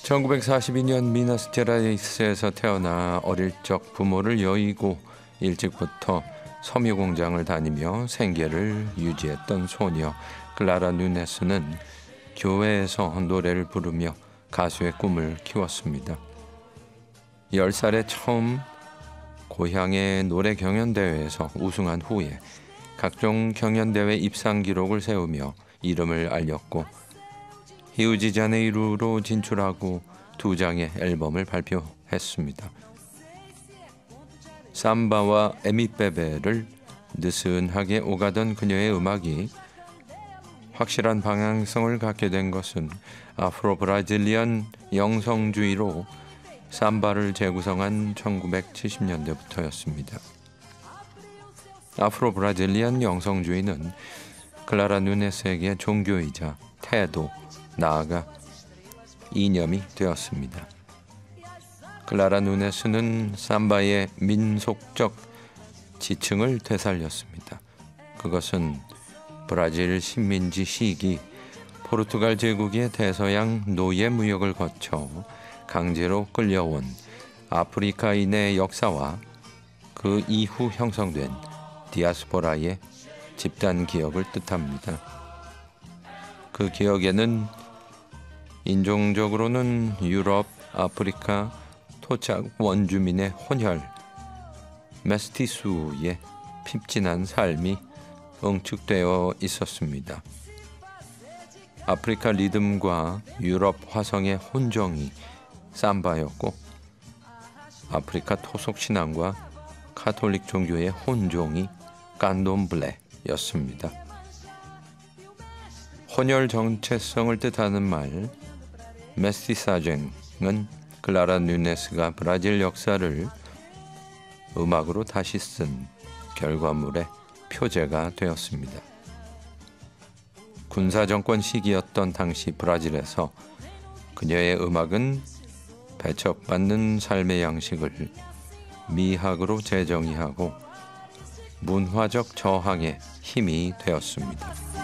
1942년 미나스제라이스에서 태어나 어릴 적 부모를 여의고 일찍부터 섬유 공장을 다니며 생계를 유지했던 소녀 클라라 누네스는 교회에서 노래를 부르며 가수의 꿈을 키웠습니다. 10살에 처음 고향의 노래 경연대회에서 우승한 후에 각종 경연대회 입상 기록을 세우며 이름을 알렸고 히우지자네이루로 진출하고 2장의 앨범을 발표했습니다. 삼바와 에미빼베를 느슨하게 오가던 그녀의 음악이 확실한 방향성을 갖게 된 것은 아프로 브라질리안 영성주의로 삼바를 재구성한 1970년대부터였습니다. 아프로 브라질리안 영성주의는 클라라 누네스에게 종교이자 태도, 나아가 이념이 되었습니다. 클라라 누네스는 삼바의 민속적 지층을 되살렸습니다. 그것은 브라질 식민지 시기 포르투갈 제국의 대서양 노예 무역을 거쳐 강제로 끌려온 아프리카인의 역사와 그 이후 형성된 디아스포라의 집단 기억을 뜻합니다. 그 기억에는 인종적으로는 유럽, 아프리카, 토착 원주민의 혼혈, 메스티수의 핍진한 삶이 응축되어 있었습니다. 아프리카 리듬과 유럽 화성의 혼종이 삼바였고 아프리카 토속 신앙과 카톨릭 종교의 혼종이 깐돔블레였습니다. 혼혈 정체성을 뜻하는 말 메스티사쟁은 클라라 누네스가 브라질 역사를 음악으로 다시 쓴 결과물의 표제가 되었습니다. 군사정권 시기였던 당시 브라질에서 그녀의 음악은 배척받는 삶의 양식을 미학으로 재정의하고 문화적 저항의 힘이 되었습니다.